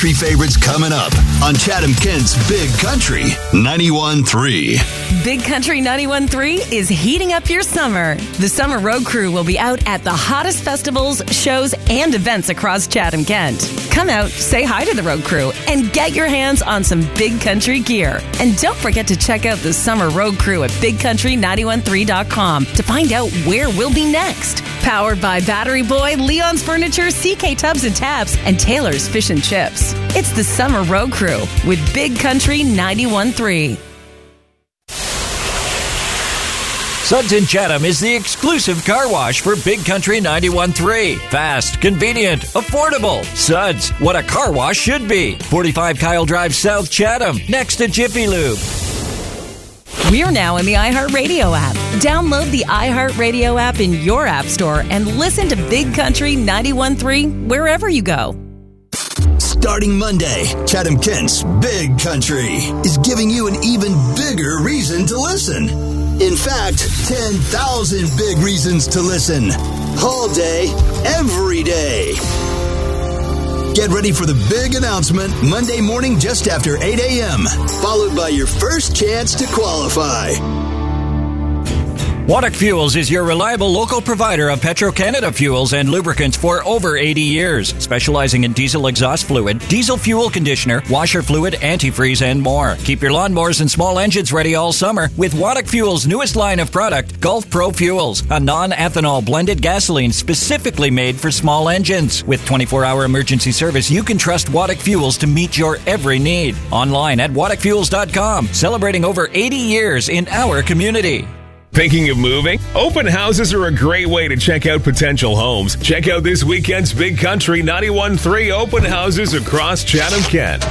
Favorites coming up on Chatham Kent's Big Country 91.3. Big Country 91.3 is heating up your summer. The Summer Road Crew will be out at the hottest festivals, shows, and events across Chatham Kent. Come out, say hi to the Road Crew, and get your hands on some Big Country gear. And don't forget to check out the Summer Road Crew at BigCountry913.com to find out where we'll be next. Powered by Battery Boy, Leon's Furniture, CK Tubs and Taps, and Taylor's Fish and Chips. It's the Summer Road Crew with Big Country 91.3. Suds in Chatham is the exclusive car wash for Big Country 91.3. Fast, convenient, affordable. Suds, what a car wash should be. 45 Kyle Drive, South Chatham, next to Jiffy Lube. We're now in the iHeartRadio app. Download the iHeartRadio app in your app store and listen to Big Country 91.3 wherever you go. Starting Monday, Chatham Kent's Big Country is giving you an even bigger reason to listen. In fact, 10,000 big reasons to listen. All day, every day. Get ready for the big announcement Monday morning just after 8 a.m., followed by your first chance to qualify. Waddock Fuels is your reliable local provider of Petro-Canada fuels and lubricants for over 80 years, specializing in diesel exhaust fluid, diesel fuel conditioner, washer fluid, antifreeze, and more. Keep your lawnmowers and small engines ready all summer with Waddock Fuels' newest line of product, Gulf Pro Fuels, a non-ethanol blended gasoline specifically made for small engines. With 24-hour emergency service, you can trust Waddock Fuels to meet your every need. Online at waddockfuels.com, celebrating over 80 years in our community. Thinking of moving? Open houses are a great way to check out potential homes. Check out this weekend's Big Country 91.3 open houses across Chatham Kent.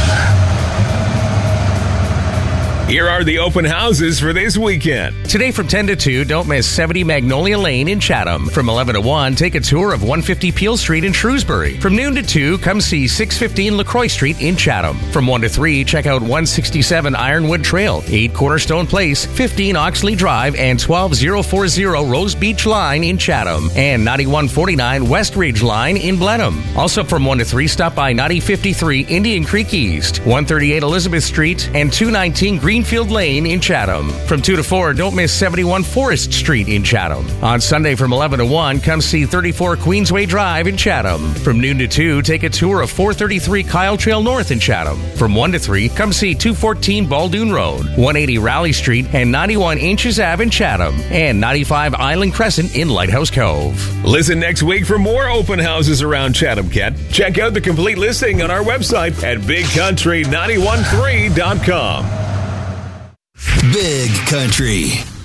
Here are the open houses for this weekend. Today from 10 to 2, don't miss 70 Magnolia Lane in Chatham. From 11 to 1, take a tour of 150 Peel Street in Shrewsbury. From noon to 2, come see 615 LaCroix Street in Chatham. From 1 to 3, check out 167 Ironwood Trail, 8 Cornerstone Place, 15 Oxley Drive, and 12040 Rose Beach Line in Chatham. And 9149 West Ridge Line in Blenheim. Also from 1 to 3, stop by 9053 Indian Creek East, 138 Elizabeth Street, and 219 Greenfield Lane in Chatham. From 2 to 4, don't miss 71 Forest Street in Chatham. On Sunday from 11 to 1, come see 34 Queensway Drive in Chatham. From noon to 2, take a tour of 433 Kyle Trail North in Chatham. From 1 to 3, come see 214 Baldoon Road, 180 Raleigh Street, and 91 Inches Ave in Chatham, and 95 Island Crescent in Lighthouse Cove. Listen next week for more open houses around Chatham Kent. Check out the complete listing on our website at BigCountry913.com. Big Country